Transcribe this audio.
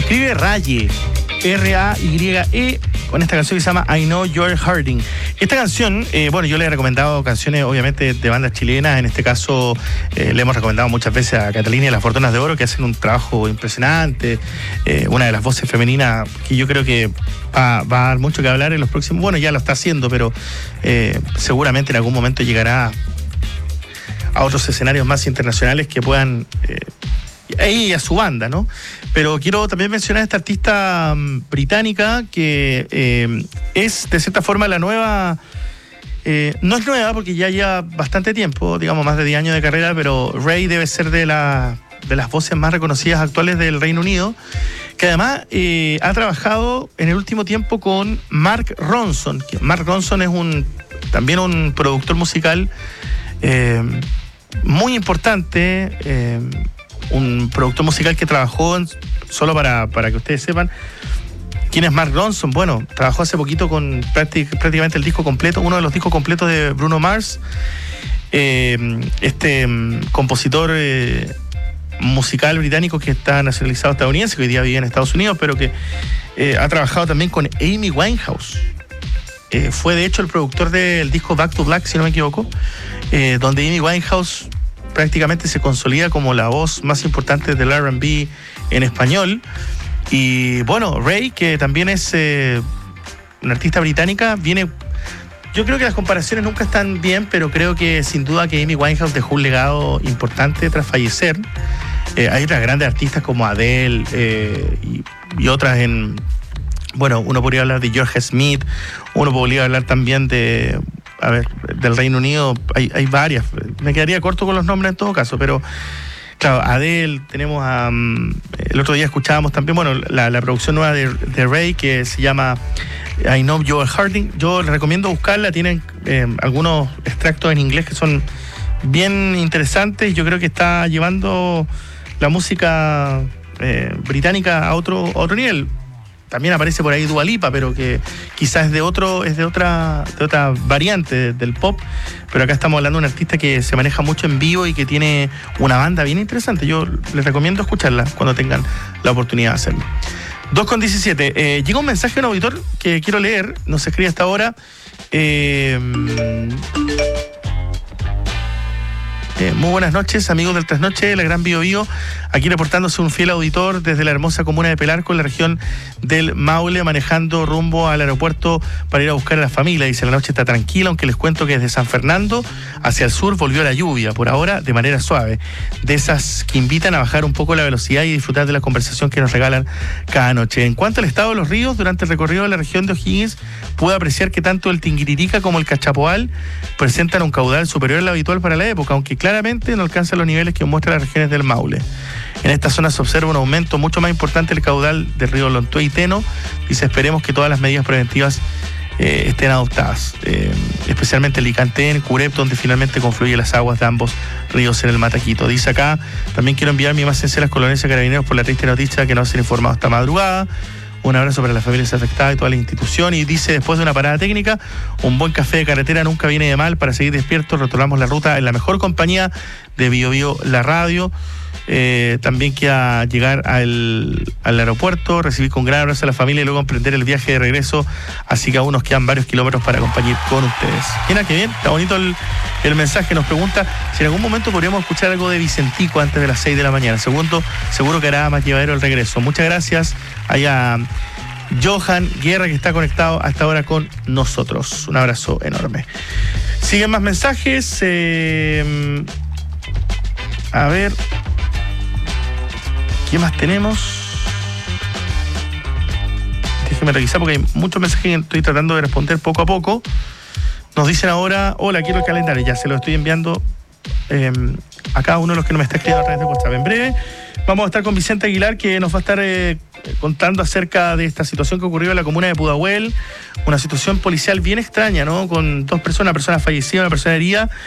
escribe Raye, R-A-Y-E, con esta canción que se llama I Know You're Hurting. Esta canción, bueno, yo le he recomendado canciones obviamente de bandas chilenas. En este caso le hemos recomendado muchas veces a Catalina y las Fortunas de Oro, que hacen un trabajo impresionante. Una de las voces femeninas que yo creo que va a dar mucho que hablar en los próximos. Bueno, ya lo está haciendo, pero seguramente en algún momento llegará a otros escenarios más internacionales que puedan y a su banda, ¿no? Pero quiero también mencionar a esta artista británica que es de cierta forma la nueva, no es nueva porque ya lleva bastante tiempo, digamos más de 10 años de carrera, pero Ray debe ser de las voces más reconocidas actuales del Reino Unido, que además ha trabajado en el último tiempo con Mark Ronson. Mark Ronson es también un productor musical muy importante, un productor musical que trabajó, solo para que ustedes sepan quién es Mark Ronson. Bueno, trabajó hace poquito con prácticamente el disco completo, uno de los discos completos de Bruno Mars, compositor musical británico que está nacionalizado estadounidense, que hoy día vive en Estados Unidos, pero que ha trabajado también con Amy Winehouse. Fue de hecho el productor del disco Back to Black, si no me equivoco, donde Amy Winehouse prácticamente se consolida como la voz más importante del R&B en español. Y bueno, Ray, que también es una artista británica, yo creo que las comparaciones nunca están bien, pero creo que sin duda que Amy Winehouse dejó un legado importante tras fallecer. Hay otras grandes artistas como Adele y otras bueno, uno podría hablar de George Smith, uno podría hablar también del Reino Unido, hay varias. Me quedaría corto con los nombres en todo caso, pero claro, Adele, tenemos el otro día escuchábamos también, bueno, la producción nueva de Ray, que se llama I Know You're Hurting. Yo les recomiendo buscarla, tienen algunos extractos en inglés que son bien interesantes. Yo creo que está llevando la música británica a otro nivel. También aparece por ahí Dua Lipa, pero que quizás es de otra variante del pop. Pero acá estamos hablando de un artista que se maneja mucho en vivo y que tiene una banda bien interesante. Yo les recomiendo escucharla cuando tengan la oportunidad de hacerlo. 2:17. Llega un mensaje de un auditor que quiero leer. Nos escribe hasta ahora. Muy buenas noches, amigos del Trasnoche, la Gran Bío Bío. Aquí reportándose un fiel auditor desde la hermosa comuna de Pelarco, en la región del Maule, manejando rumbo al aeropuerto para ir a buscar a la familia. Dice, la noche está tranquila, aunque les cuento que desde San Fernando hacia el sur volvió la lluvia, por ahora de manera suave. De esas que invitan a bajar un poco la velocidad y disfrutar de la conversación que nos regalan cada noche. En cuanto al estado de los ríos, durante el recorrido de la región de O'Higgins, pude apreciar que tanto el Tinguiririca como el Cachapoal presentan un caudal superior al habitual para la época, aunque claramente no alcanzan los niveles que muestran las regiones del Maule. En esta zona se observa un aumento mucho más importante del caudal del río Lontué y Teno. Dice, esperemos que todas las medidas preventivas estén adoptadas, especialmente el Licantén, Curep, donde finalmente confluyen las aguas de ambos ríos en el Mataquito. Dice acá, también quiero enviar mis más sinceras condolencias a Carabineros por la triste noticia que no se han informado esta madrugada. Un abrazo para las familias afectadas y toda la institución. Y dice, después de una parada técnica, un buen café de carretera nunca viene de mal. Para seguir despiertos, retomamos la ruta en la mejor compañía de Bío Bío, la radio. También queda llegar al aeropuerto, recibir con gran abrazo a la familia y luego emprender el viaje de regreso. Así que aún nos quedan varios kilómetros para acompañar con ustedes. Mira qué bien, está bonito el mensaje. Nos pregunta si en algún momento podríamos escuchar algo de Vicentico antes de las 6 de la mañana. Seguro que hará más llevadero el regreso. Muchas gracias a Johan Guerra, que está conectado hasta ahora con nosotros. Un abrazo enorme. Siguen más mensajes. A ver, ¿qué más tenemos? Déjeme revisar porque hay muchos mensajes que estoy tratando de responder poco a poco. Nos dicen ahora, hola, quiero el calendario. Ya se lo estoy enviando a cada uno de los que no me está escribiendo a través de WhatsApp. En breve vamos a estar con Vicente Aguilar, que nos va a estar contando acerca de esta situación que ocurrió en la comuna de Pudahuel, una situación policial bien extraña, ¿no? Con dos personas, una persona fallecida, una persona herida,